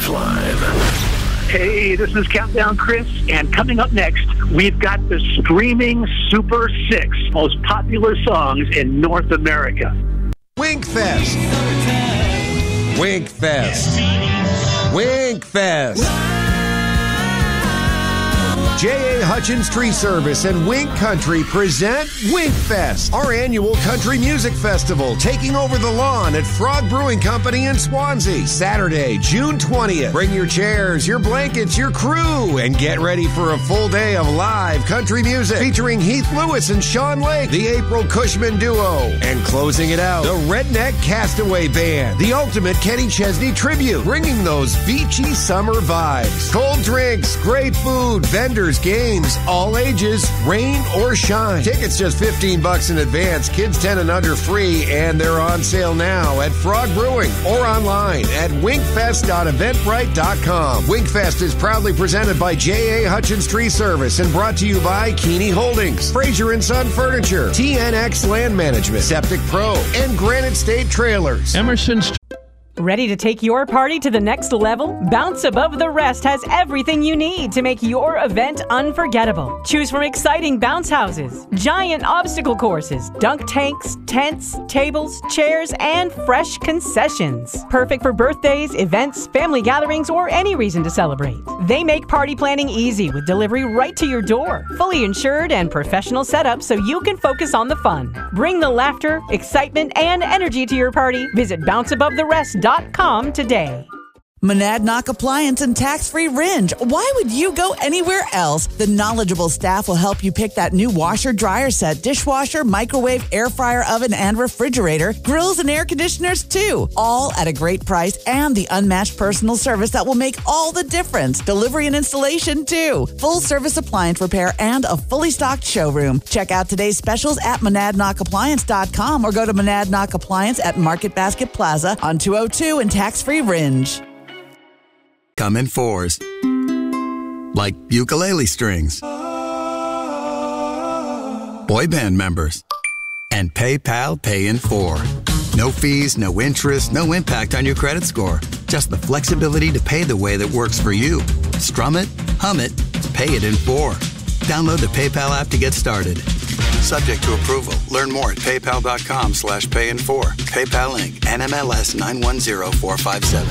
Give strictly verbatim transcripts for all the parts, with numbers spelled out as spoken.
Lifeline. Hey, this is Countdown Chris, and coming up next, we've got the streaming Super Six most popular songs in North America. Winkfest. Winkfest. Winkfest. J A. Hutchins Tree Service and Wink Country present Winkfest, our annual country music festival, taking over the lawn at Frog Brewing Company in Swansea, Saturday, June twentieth. Bring your chairs, your blankets, your crew, and get ready for a full day of live country music featuring Heath Lewis and Sean Lake, the April Cushman Duo, and closing it out, the Redneck Castaway Band, the ultimate Kenny Chesney tribute, bringing those beachy summer vibes. Cold drinks, great food, vendors, games, all ages, rain or shine. Tickets just fifteen bucks in advance, kids ten and under free, and they're on sale now at Frog Brewing or online at winkfest dot eventbrite dot com. Winkfest is proudly presented by J A. Hutchins Tree Service and brought to you by Keeney Holdings, Fraser and Son Furniture, T N X Land Management, Septic Pro, and Granite State Trailers. Emerson's. Ready to take your party to the next level? Bounce Above the Rest has everything you need to make your event unforgettable. Choose from exciting bounce houses, giant obstacle courses, dunk tanks, tents, tables, chairs, and fresh concessions. Perfect for birthdays, events, family gatherings, or any reason to celebrate. They make party planning easy with delivery right to your door. Fully insured and professional setup so you can focus on the fun. Bring the laughter, excitement, and energy to your party. Visit bounce above the rest dot com today. Monadnock Appliance and Tax-Free Ringe. Why would you go anywhere else? The knowledgeable staff will help you pick that new washer, dryer set, dishwasher, microwave, air fryer, oven, and refrigerator, grills and air conditioners too. All at a great price and the unmatched personal service that will make all the difference. Delivery and installation too. Full service appliance repair and a fully stocked showroom. Check out today's specials at monadnock appliance dot com or go to Monadnock Appliance at Market Basket Plaza on two oh two and Tax-Free Ringe. Come in fours, like ukulele strings, boy band members, and PayPal Pay in four. No fees, no interest, no impact on your credit score. Just the flexibility to pay the way that works for you. Strum it, hum it, pay it in four. Download the PayPal app to get started. Subject to approval. Learn more at paypal.com slash pay in four. PayPal Incorporated. N M L S nine one zero four five seven.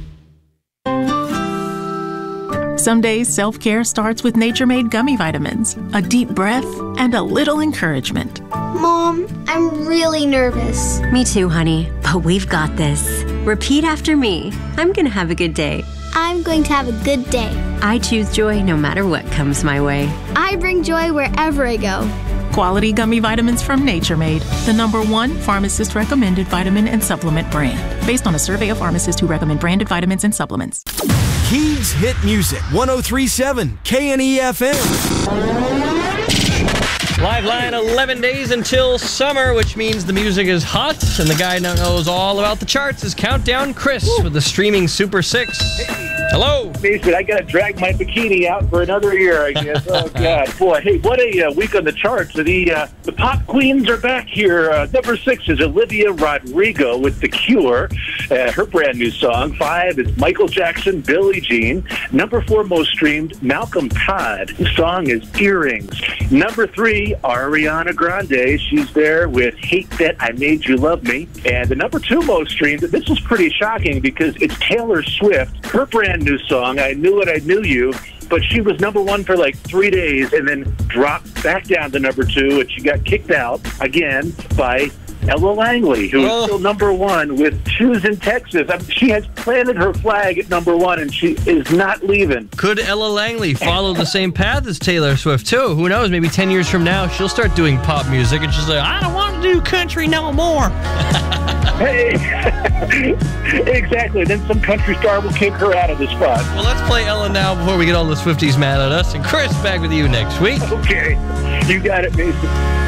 Some days, self-care starts with Nature-Made gummy vitamins, a deep breath, and a little encouragement. Mom, I'm really nervous. Me too, honey, but we've got this. Repeat after me. I'm going to have a good day. I'm going to have a good day. I choose joy no matter what comes my way. I bring joy wherever I go. Quality gummy vitamins from Nature-Made, the number one pharmacist-recommended vitamin and supplement brand, based on a survey of pharmacists who recommend branded vitamins and supplements. Keys Hit Music, one oh three point seven K N E F M. Live line, eleven days until summer, which means the music is hot, and the guy that knows all about the charts is Countdown Chris Woo. With the streaming Super Six. Hey. Hello. Basically, I got to drag my bikini out for another year, I guess. Oh, God. Boy, hey, what a uh, week on the charts. The uh, the pop queens are back here. Uh, number six is Olivia Rodrigo with The Cure, uh, her brand new song. Five is Michael Jackson, Billie Jean. Number four most streamed, Malcolm Todd. The song is Earrings. Number three, Ariana Grande. She's there with Hate That I Made You Love Me. And the number two most streamed, this is pretty shocking because it's Taylor Swift. Her brand new song, I Knew It, I Knew You, but she was number one for like three days and then dropped back down to number two, and she got kicked out again by Ella Langley, who oh. is still number one with Shoes in Texas. I mean, she has planted her flag at number one, and she is not leaving. Could Ella Langley follow the same path as Taylor Swift, too? Who knows? Maybe ten years from now, she'll start doing pop music, and she's like, I don't want to do country no more. Hey, exactly. Then some country star will kick her out of the spot. Well, let's play Ella now before we get all the Swifties mad at us. And Chris, back with you next week. Okay. You got it, Mason.